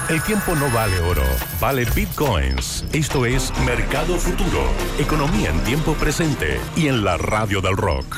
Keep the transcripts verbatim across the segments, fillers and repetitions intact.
El tiempo no vale oro, vale bitcoins. Esto es Mercado Futuro, economía en tiempo presente y en la radio del rock.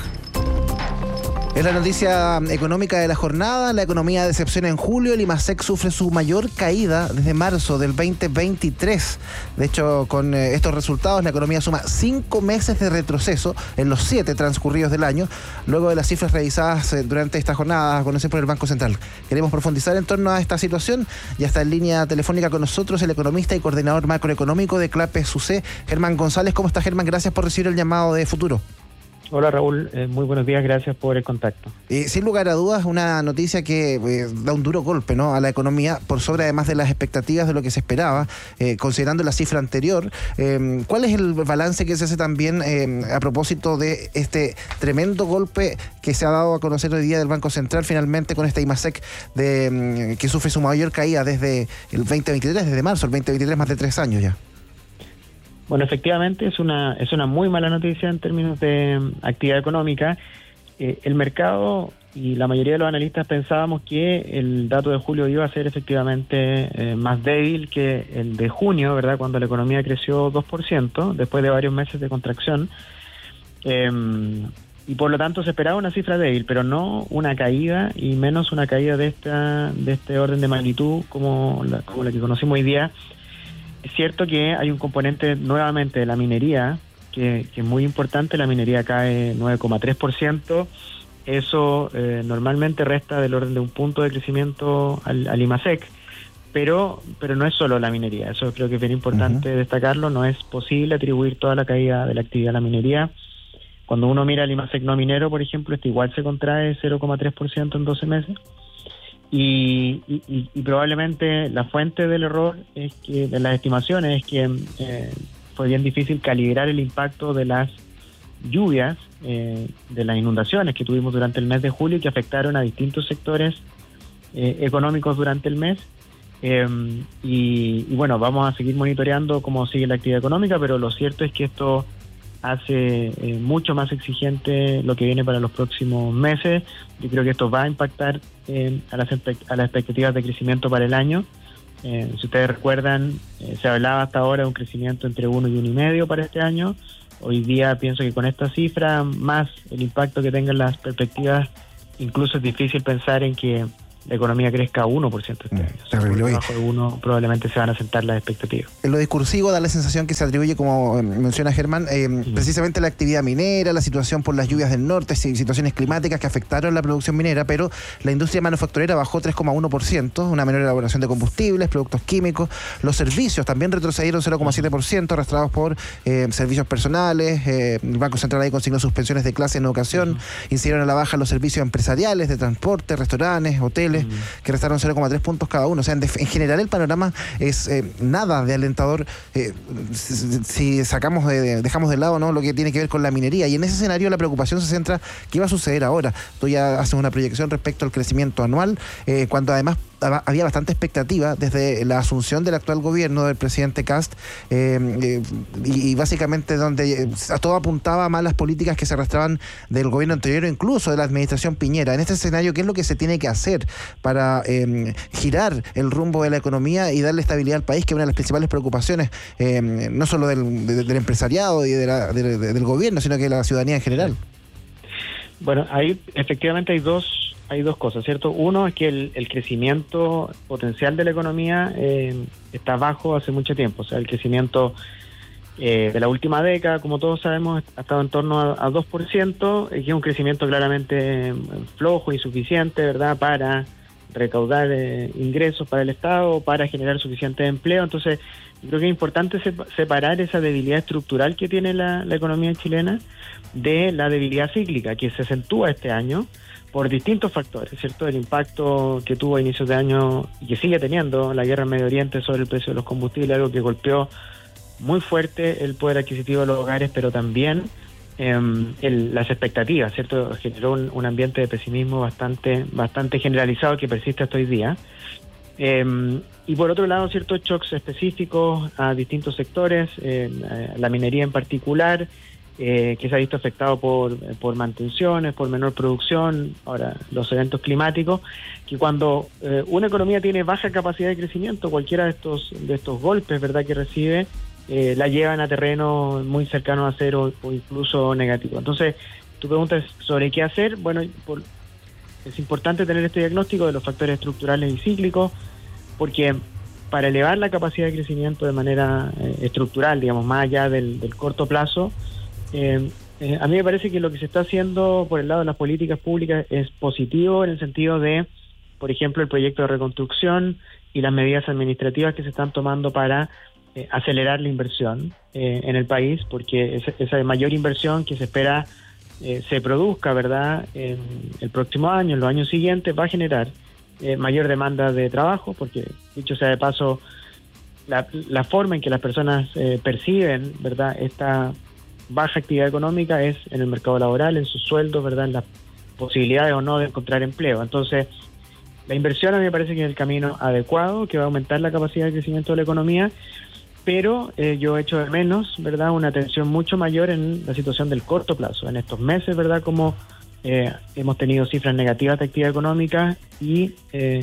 Es la noticia económica de la jornada. La economía decepciona en julio. El IMASEC sufre su mayor caída desde marzo del veinte veintitrés. De hecho, con eh, estos resultados, la economía suma cinco meses de retroceso en los siete transcurridos del año, luego de las cifras revisadas eh, durante esta jornada conocidas por el Banco Central. Queremos profundizar en torno a esta situación. Ya está en línea telefónica con nosotros el economista y coordinador macroeconómico de CLAPE S U C, Germán González. ¿Cómo está, Germán? Gracias por recibir el llamado de Futuro. Hola Raúl, eh, muy buenos días, gracias por el contacto. Eh, sin lugar a dudas, una noticia que eh, da un duro golpe, ¿no?, a la economía, por sobre además de las expectativas de lo que se esperaba, eh, considerando la cifra anterior. Eh, ¿Cuál es el balance que se hace también eh, a propósito de este tremendo golpe que se ha dado a conocer hoy día del Banco Central, finalmente con este IMASEC de, que sufre su mayor caída desde el veinte veintitrés, desde marzo, el veinte veintitrés, más de tres años ya? Bueno, efectivamente es una es una muy mala noticia en términos de um, actividad económica. Eh, el mercado y la mayoría de los analistas pensábamos que el dato de julio iba a ser efectivamente eh, más débil que el de junio, ¿verdad?, cuando la economía creció dos por ciento después de varios meses de contracción. Eh, y por lo tanto se esperaba una cifra débil, pero no una caída, y menos una caída de esta de este orden de magnitud como la, como la que conocimos hoy día. Es cierto que hay un componente nuevamente de la minería, que, que es muy importante. La minería cae nueve coma tres por ciento. Eso eh, normalmente resta del orden de un punto de crecimiento al, al IMASEC, pero, pero no es solo la minería. Eso creo que es bien importante uh-huh. destacarlo. No es posible atribuir toda la caída de la actividad a la minería. Cuando uno mira el IMASEC no minero, por ejemplo, este igual se contrae cero coma tres por ciento en doce meses. Y, y, y probablemente la fuente del error es que de las estimaciones es que eh, fue bien difícil calibrar el impacto de las lluvias, eh, de las inundaciones que tuvimos durante el mes de julio y que afectaron a distintos sectores eh, económicos durante el mes. Eh, y, y bueno, vamos a seguir monitoreando cómo sigue la actividad económica, pero lo cierto es que esto hace eh, mucho más exigente lo que viene para los próximos meses. Yo creo que esto va a impactar eh, a, las a las expectativas de crecimiento para el año. Eh, si ustedes recuerdan, eh, se hablaba hasta ahora de un crecimiento entre uno y uno y medio para este año. Hoy día pienso que con esta cifra, más el impacto que tengan las perspectivas, incluso es difícil pensar en que la economía crezca a uno por ciento este año. Terrible. Por debajo de uno probablemente se van a sentar las expectativas. En lo discursivo da la sensación que se atribuye, como menciona Germán, eh, sí. precisamente la actividad minera, la situación por las lluvias del norte, situaciones climáticas que afectaron la producción minera, pero la industria manufacturera bajó tres coma uno por ciento, una menor elaboración de combustibles, productos químicos. Los servicios también retrocedieron cero coma siete por ciento, arrastrados por eh, servicios personales. Eh, el Banco Central ahí consignó suspensiones de clase en educación, uh-huh. incidieron a la baja los servicios empresariales de transporte, restaurantes, hoteles, que restaron cero coma tres puntos cada uno. O sea, en, en general el panorama es eh, nada de alentador eh, si, si sacamos de, dejamos de lado, ¿no?, lo que tiene que ver con la minería. Y en ese escenario la preocupación se centra qué va a suceder ahora. Tú ya haces una proyección respecto al crecimiento anual, eh, cuando además había bastante expectativa desde la asunción del actual gobierno del presidente Kast, eh, eh, y, y básicamente donde eh, a todo apuntaba a malas políticas que se arrastraban del gobierno anterior o incluso de la administración Piñera. En este escenario, ¿qué es lo que se tiene que hacer para eh, girar el rumbo de la economía y darle estabilidad al país, que es una de las principales preocupaciones, eh, no solo del, de, del empresariado y de la, de, de, del gobierno, sino que de la ciudadanía en general? Bueno, ahí efectivamente hay dos Hay dos cosas, ¿cierto? Uno es que el, el crecimiento potencial de la economía eh, está bajo hace mucho tiempo. O sea, el crecimiento eh, de la última década, como todos sabemos, ha estado en torno a, a dos por ciento, que es un crecimiento claramente flojo, insuficiente, ¿verdad?, para recaudar eh, ingresos para el Estado, para generar suficiente empleo. Entonces, yo creo que es importante separar esa debilidad estructural que tiene la, la economía chilena de la debilidad cíclica, que se acentúa este año por distintos factores, ¿cierto? El impacto que tuvo a inicios de año y que sigue teniendo la guerra en Medio Oriente sobre el precio de los combustibles, algo que golpeó muy fuerte el poder adquisitivo de los hogares, pero también eh, el, las expectativas, ¿cierto? Generó un, un ambiente de pesimismo bastante bastante generalizado que persiste hasta hoy día. Eh, y por otro lado, ciertos shocks específicos a distintos sectores, eh, la minería en particular, eh, que se ha visto afectado por, por mantenciones, por menor producción, ahora los eventos climáticos, que cuando eh, una economía tiene baja capacidad de crecimiento, cualquiera de estos, de estos golpes, ¿verdad?, que recibe, eh, la llevan a terreno muy cercano a cero o incluso negativo. Entonces, tu pregunta es sobre qué hacer. Bueno, por, es importante tener este diagnóstico de los factores estructurales y cíclicos, porque para elevar la capacidad de crecimiento de manera eh, estructural, digamos, más allá del, del corto plazo, eh, eh, a mí me parece que lo que se está haciendo por el lado de las políticas públicas es positivo en el sentido de, por ejemplo, el proyecto de reconstrucción y las medidas administrativas que se están tomando para eh, acelerar la inversión eh, en el país, porque esa, esa mayor inversión que se espera eh, se produzca, ¿verdad?, en el próximo año, en los años siguientes, va a generar Eh, mayor demanda de trabajo, porque dicho sea de paso, la, la forma en que las personas eh, perciben, ¿verdad?, esta baja actividad económica es en el mercado laboral, en sus sueldos, ¿verdad?, en las posibilidades o no de encontrar empleo. Entonces, la inversión a mí me parece que es el camino adecuado, que va a aumentar la capacidad de crecimiento de la economía, pero eh, yo echo de menos, ¿verdad?, una atención mucho mayor en la situación del corto plazo, en estos meses, ¿verdad?, como Eh, hemos tenido cifras negativas de actividad económica y eh,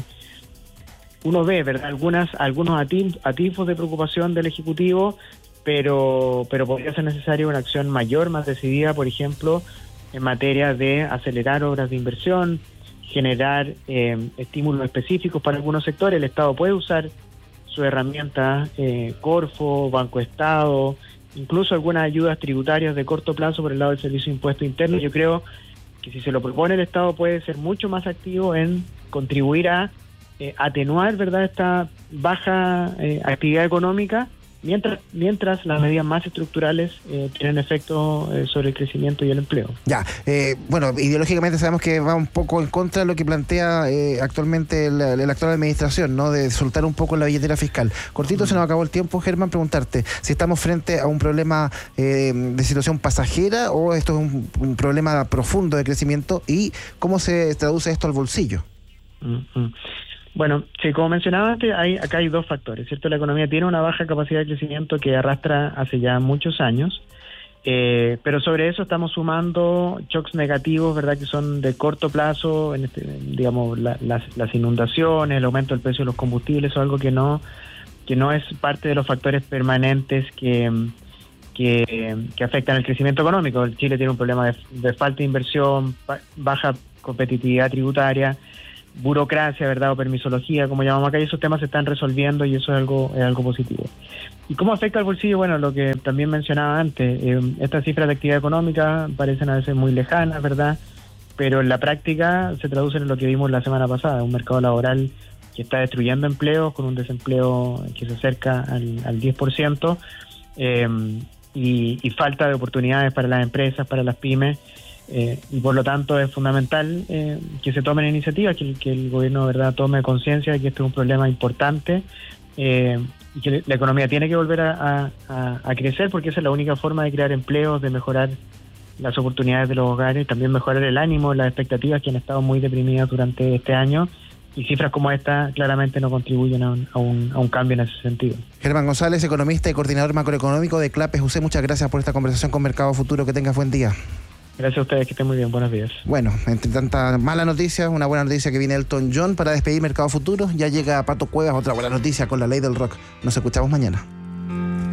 uno ve, ¿verdad?, algunas algunos atisbos de preocupación del Ejecutivo, pero pero podría ser necesaria una acción mayor, más decidida, por ejemplo, en materia de acelerar obras de inversión, generar eh, estímulos específicos para algunos sectores. El Estado puede usar su herramienta, eh, Corfo, Banco Estado, incluso algunas ayudas tributarias de corto plazo por el lado del Servicio de Impuesto Interno. Yo creo que si se lo propone el Estado puede ser mucho más activo en contribuir a eh, atenuar, ¿verdad?, esta baja eh, actividad económica, mientras mientras las medidas más estructurales eh, tienen efecto eh, sobre el crecimiento y el empleo. Ya, eh, bueno, ideológicamente sabemos que va un poco en contra de lo que plantea eh, actualmente la, la actual administración, ¿no?, de soltar un poco la billetera fiscal. Cortito, mm. se nos acabó el tiempo, Germán, preguntarte si estamos frente a un problema eh, de situación pasajera o esto es un, un problema profundo de crecimiento y cómo se traduce esto al bolsillo. Mm-hmm. Bueno, sí, como mencionaba antes, hay, acá hay dos factores, ¿cierto? La economía tiene una baja capacidad de crecimiento que arrastra hace ya muchos años, eh, pero sobre eso estamos sumando shocks negativos, ¿verdad?, que son de corto plazo, en este, digamos, la, las, las inundaciones, el aumento del precio de los combustibles, o algo que no que no es parte de los factores permanentes que, que, que afectan el crecimiento económico. Chile tiene un problema de, de falta de inversión, baja competitividad tributaria, burocracia, ¿verdad?, o permisología, como llamamos acá, y esos temas se están resolviendo y eso es algo es algo positivo. ¿Y cómo afecta al bolsillo? Bueno, lo que también mencionaba antes, eh, estas cifras de actividad económica parecen a veces muy lejanas, ¿verdad?, pero en la práctica se traducen en lo que vimos la semana pasada, un mercado laboral que está destruyendo empleos, con un desempleo que se acerca al, al diez por ciento, eh, y, y falta de oportunidades para las empresas, para las pymes. Eh, y por lo tanto es fundamental eh, que se tomen iniciativas, que, que el gobierno, ¿verdad?, tome conciencia de que este es un problema importante eh, y que la economía tiene que volver a, a, a crecer, porque esa es la única forma de crear empleos, de mejorar las oportunidades de los hogares, también mejorar el ánimo, las expectativas que han estado muy deprimidas durante este año, y cifras como esta claramente no contribuyen a un, a un, a un cambio en ese sentido. Germán González, economista y coordinador macroeconómico de Clapes U C, muchas gracias por esta conversación con Mercado Futuro, que tengas buen día. Gracias a ustedes, que estén muy bien, buenos días. Bueno, entre tantas malas noticias, una buena noticia que viene Elton John para despedir Mercado Futuro. Ya llega Pato Cuevas, otra buena noticia con la ley del rock. Nos escuchamos mañana.